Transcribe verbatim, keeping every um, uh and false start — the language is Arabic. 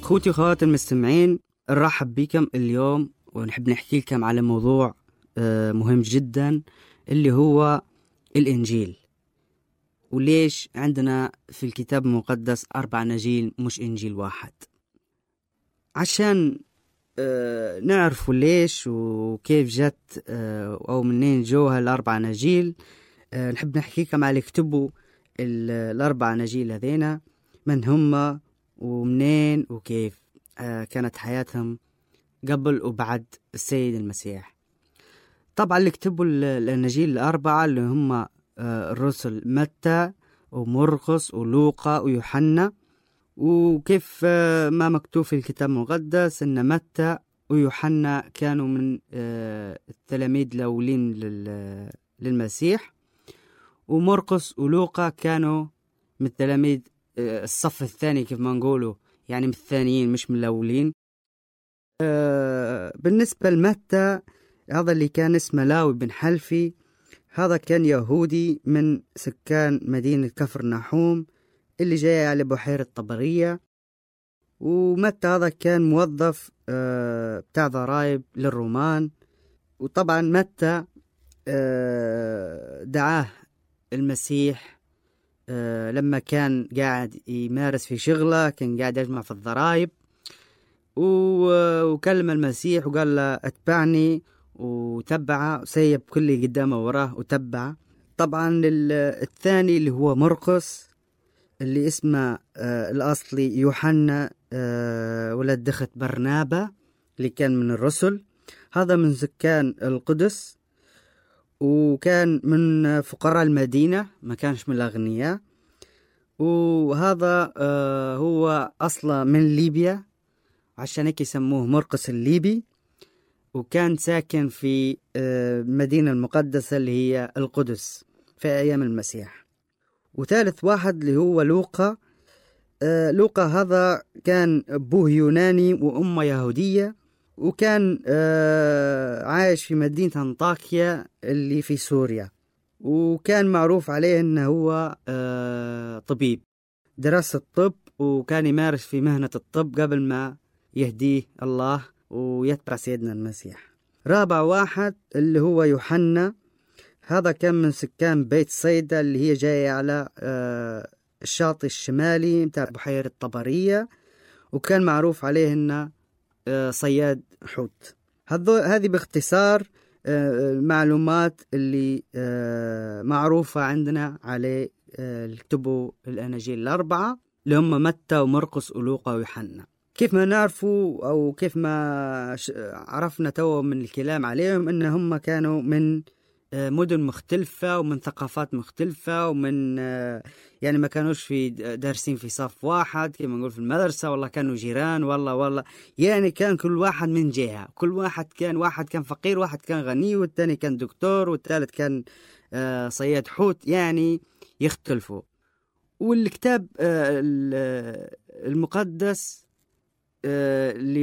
خوتي وخواتي المستمعين، نرحب بكم اليوم ونحب نحكي لكم على موضوع مهم جدا اللي هو الإنجيل. وليش عندنا في الكتاب المقدس أربع نجيل مش إنجيل واحد؟ عشان نعرفوا ليش وكيف جت أو منين جوها الأربع نجيل. نحب نحكي لكم على كتبوا الأربع نجيل هذينا، من هم ومنين وكيف كانت حياتهم قبل وبعد السيد المسيح. طبعا اللي كتبوا النجيل الأربعة اللي هم الرسل متى ومرقس ولوقا ويوحنا. وكيف ما مكتوب في الكتاب المقدس ان متى ويوحنا كانوا من التلاميذ الأولين للمسيح، ومرقس ولوقا كانوا من التلاميذ الصف الثاني كيف ما نقولوا، يعني من الثانيين مش من الأولين. بالنسبة لمتى، هذا اللي كان اسمه لاوي بن حلفي، هذا كان يهودي من سكان مدينة كفر نحوم اللي جاية على بحيرة طبرية. ومتى هذا كان موظف بتاع ضرائب للرومان. وطبعا متى دعاه المسيح لما كان قاعد يمارس في شغله، كان قاعد يجمع في الضرائب، وكلم المسيح وقال له اتبعني، وتبعه وسيب كل اللي قدامه وراه وتبعه. طبعا الثاني اللي هو مرقس اللي اسمه آه الأصلي يوحنا آه ولد دخت برنابا اللي كان من الرسل، هذا من سكان القدس وكان من فقراء المدينة، ما كانش من الأغنياء. وهذا آه هو أصلا من ليبيا، عشان هيك يسموه مرقس الليبي، وكان ساكن في آه المدينة المقدسة اللي هي القدس في أيام المسيح. وثالث واحد اللي هو لوقا. آه لوقا هذا كان أبوه يوناني وأمه يهودية، وكان آه عايش في مدينة أنطاكيا اللي في سوريا، وكان معروف عليه أنه هو آه طبيب، درس الطب وكان يمارس في مهنة الطب قبل ما يهديه الله ويتبع سيدنا المسيح. رابع واحد اللي هو يوحنا، هذا كان من سكان بيت صيدا اللي هي جاية على الشاطئ الشمالي بتاع بحيرة طبرية، وكان معروف عليه انه صياد حوت. هذه باختصار المعلومات اللي معروفة عندنا على الكتب الأناجيل الأربعة اللي هم متى ومرقس ولوقا ويوحنا. كيف ما نعرفوا أو كيف ما عرفنا تو من الكلام عليهم إن هم كانوا من مدن مختلفة ومن ثقافات مختلفة، ومن يعني ما كانوش في دارسين في صف واحد كما نقول في المدرسة، والله كانوا جيران، والله والله يعني كان كل واحد من جهة، كل واحد كان واحد كان فقير، واحد كان غني، والتاني كان دكتور، والثالث كان صياد حوت، يعني يختلفوا. والكتاب المقدس اللي